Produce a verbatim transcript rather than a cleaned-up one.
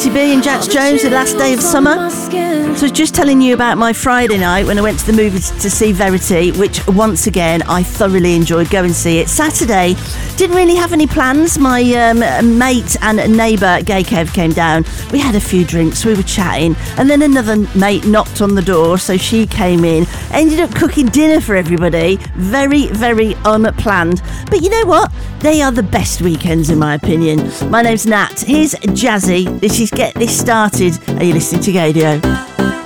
Katy B and Jax Jones, The Last Day of Summer. So I was just telling you about my Friday night when I went to the movies to see Verity, which once again I thoroughly enjoyed. Go and see it. Saturday, didn't really have any plans. My um, mate and neighbour Gay Kev came down. We had a few drinks, we were chatting, and then another mate knocked on the door, so she came in. Ended up cooking dinner for everybody. Very, very unplanned. But you know what? They are the best weekends in my opinion. My name's Nat. Here's Jazzy. This is Get This Started. Are you listening to Gadio?